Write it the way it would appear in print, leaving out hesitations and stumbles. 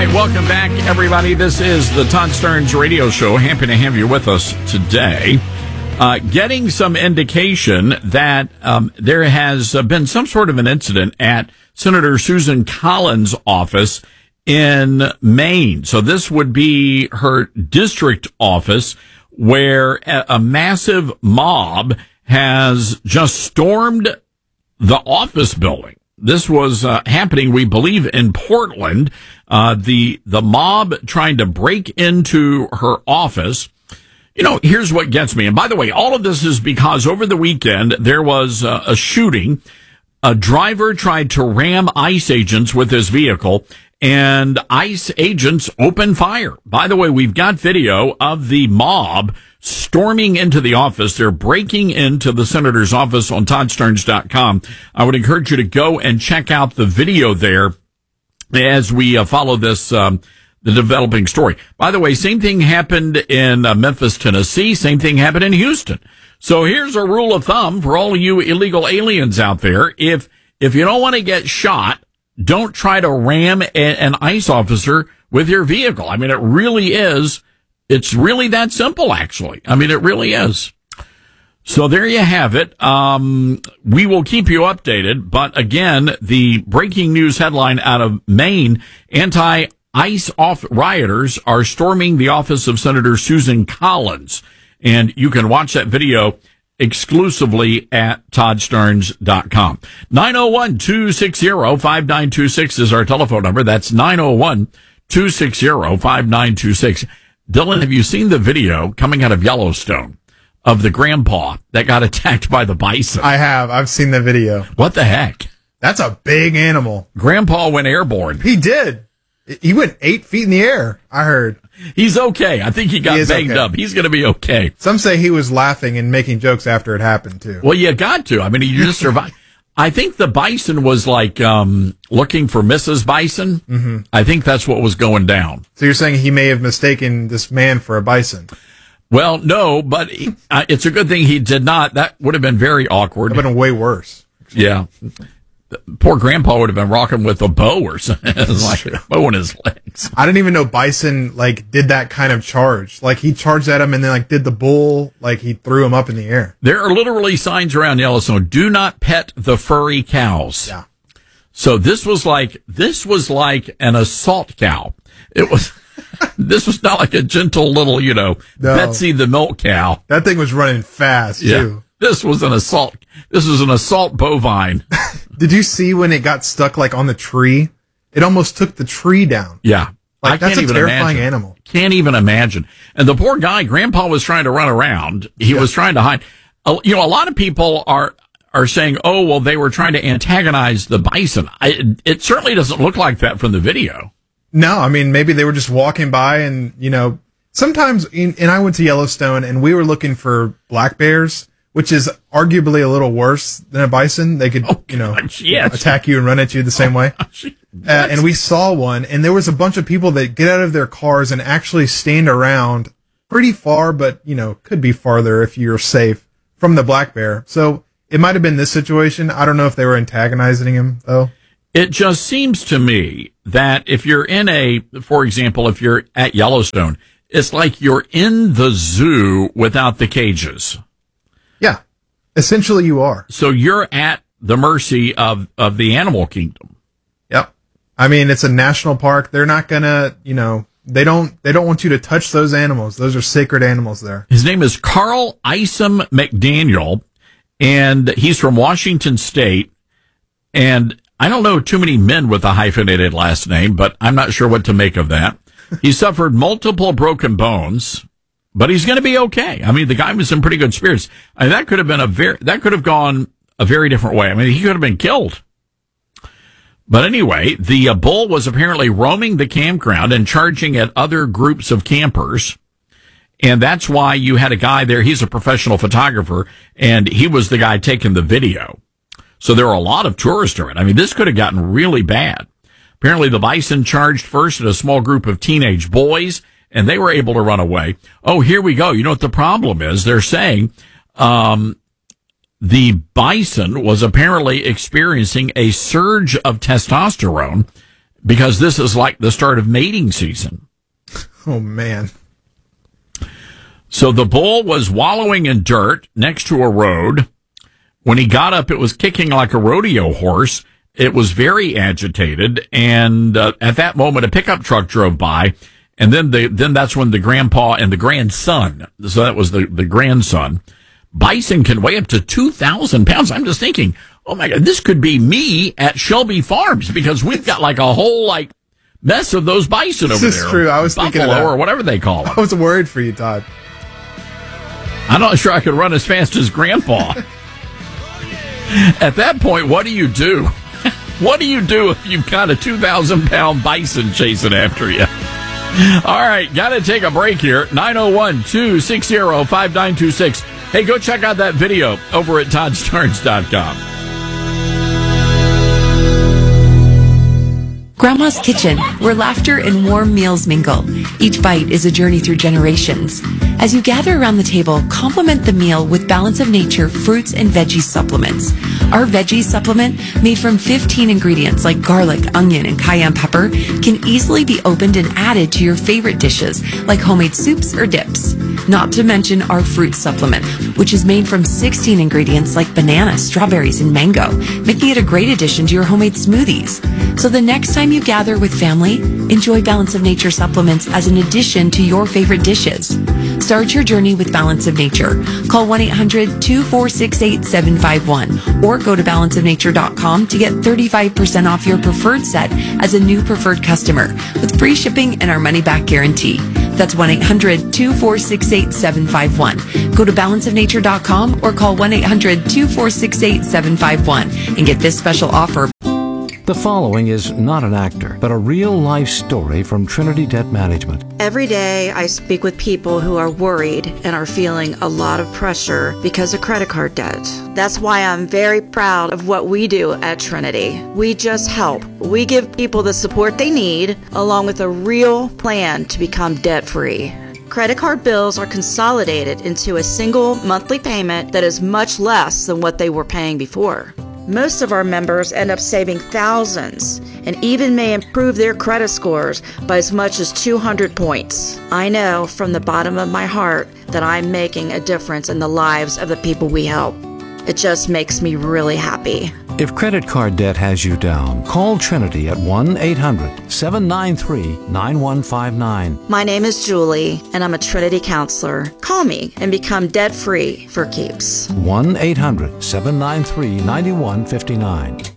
right, welcome back, everybody. This is the Todd Starnes Radio Show. Happy to have you with us today. Getting some indication that there has been some sort of an incident at Senator Susan Collins' office in Maine. So this would be her district office, where a massive mob has just stormed the office building. This was happening, we believe, in Portland. The mob trying to break into her office. You know, here's what gets me. And by the way, all of this is because over the weekend there was a shooting. A driver tried to ram ICE agents with his vehicle, and ICE agents opened fire. By the way, we've got video of the mob storming into the office. They're breaking into the senator's office on ToddStarnes.com. I would encourage you to go and check out the video there as we follow this, the developing story. By the way, same thing happened in Memphis, Tennessee. Same thing happened in Houston. So here's a rule of thumb for all of you illegal aliens out there. If you don't want to get shot, don't try to ram an ICE officer with your vehicle. I mean, it's really that simple, actually. I mean, it really is. So there you have it. We will keep you updated. But again, the breaking news headline out of Maine, anti-ICE rioters are storming the office of Senator Susan Collins. And you can watch that video exclusively at ToddStarnes.com. 901-260-5926 is our telephone number. That's 901-260-5926. Dylan, have you seen the video coming out of Yellowstone of the grandpa that got attacked by the bison? I have. I've seen the video. What the heck? That's a big animal. Grandpa went airborne. He did. He went 8 feet in the air, I heard. He's okay. I think he got banged up. He's going to be okay. Some say he was laughing and making jokes after it happened, too. Well, you got to. I mean, you just survived. I think the bison was like looking for Mrs. Bison. Mm-hmm. I think that's what was going down. So you're saying he may have mistaken this man for a bison? Well, no, but it's a good thing he did not. That would have been very awkward. It would have been way worse. Yeah. Poor grandpa would have been rocking with a bow or something, like a bow in his legs. I didn't even know bison, did that kind of charge. He charged at him and then, did the bull, he threw him up in the air. There are literally signs around Yellowstone, do not pet the furry cows. Yeah. So this was like an assault cow. This was not like a gentle little, no. Betsy the milk cow. That thing was running fast, too. This was an assault bovine. Did you see when it got stuck on the tree? It almost took the tree down. Yeah. That's a terrifying animal. Can't even imagine. And the poor guy, grandpa was trying to run around. He was trying to hide. A lot of people are saying, oh, well, they were trying to antagonize the bison. It certainly doesn't look like that from the video. No, I mean, maybe they were just walking by and, sometimes, and I went to Yellowstone and we were looking for black bears, which is arguably a little worse than a bison. They could, attack you and run at you the same way. And we saw one, and there was a bunch of people that get out of their cars and actually stand around pretty far, but, could be farther if you're safe from the black bear. So it might have been this situation. I don't know if they were antagonizing him, though. It just seems to me that if you're for example, if you're at Yellowstone, it's like you're in the zoo without the cages. Yeah, essentially you are. So you're at the mercy of the animal kingdom. Yep. I mean, it's a national park. They're not gonna, they don't want you to touch those animals. Those are sacred animals there. His name is Carl Isom McDaniel, and he's from Washington State. And I don't know too many men with a hyphenated last name, but I'm not sure what to make of that. He suffered multiple broken bones. But he's going to be okay. I mean, the guy was in pretty good spirits. That could have gone a very different way. I mean, he could have been killed. But anyway, the bull was apparently roaming the campground and charging at other groups of campers. And that's why you had a guy there. He's a professional photographer, and he was the guy taking the video. So there were a lot of tourists around. I mean, this could have gotten really bad. Apparently, the bison charged first at a small group of teenage boys, and they were able to run away. Oh, here we go. You know what the problem is? They're saying the bison was apparently experiencing a surge of testosterone because this is like the start of mating season. Oh, man. So the bull was wallowing in dirt next to a road. When he got up, it was kicking like a rodeo horse. It was very agitated, and at that moment, a pickup truck drove by, and then that's when the grandpa and the grandson, so that was the grandson. Bison can weigh up to 2,000 pounds. I'm just thinking, oh my God, this could be me at Shelby Farms, because we've got like a whole mess of those bison over there. This is true. I was thinking of that. Or whatever they call them. I was worried for you, Todd. I'm not sure I could run as fast as Grandpa. At that point, what do you do? What do you do if you've got a 2,000-pound bison chasing after you? All right, got to take a break here. 901-260-5926. Hey, go check out that video over at ToddStarnes.com. Grandma's Kitchen, where laughter and warm meals mingle. Each bite is a journey through generations. As you gather around the table, complement the meal with Balance of Nature fruits and veggie supplements. Our veggie supplement, made from 15 ingredients like garlic, onion, and cayenne pepper, can easily be opened and added to your favorite dishes like homemade soups or dips. Not to mention our fruit supplement, which is made from 16 ingredients like banana, strawberries, and mango, making it a great addition to your homemade smoothies. So the next time you gather with family, enjoy Balance of Nature supplements as an addition to your favorite dishes. Start your journey with Balance of Nature. Call 1-800-246-8751 or go to balanceofnature.com to get 35% off your preferred set as a new preferred customer with free shipping and our money-back guarantee. That's 1-800-246-8751. Go to balanceofnature.com or call 1-800-246-8751 and get this special offer. The following is not an actor, but a real-life story from Trinity Debt Management. Every day I speak with people who are worried and are feeling a lot of pressure because of credit card debt. That's why I'm very proud of what we do at Trinity. We just help. We give people the support they need, along with a real plan to become debt-free. Credit card bills are consolidated into a single monthly payment that is much less than what they were paying before. Most of our members end up saving thousands and even may improve their credit scores by as much as 200 points. I know from the bottom of my heart that I'm making a difference in the lives of the people we help. It just makes me really happy. If credit card debt has you down, call Trinity at 1-800-793-9159. My name is Julie, and I'm a Trinity counselor. Call me and become debt-free for keeps. 1-800-793-9159.